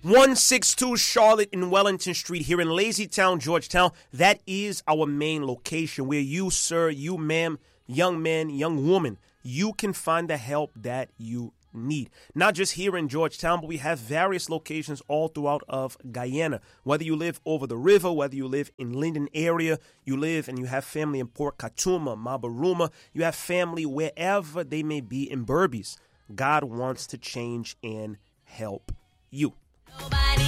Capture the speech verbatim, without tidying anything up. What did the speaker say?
one sixty-two Charlotte and Wellington Street here in Lazytown, Georgetown. That is our main location where you, sir, you, ma'am, young man, young woman, you can find the help that you need. Not just here in Georgetown, but we have various locations all throughout of Guyana. Whether you live over the river, whether you live in Linden area, you live and you have family in Port Katuma, Mabaruma, you have family wherever they may be in Berbice. God wants to change and help you.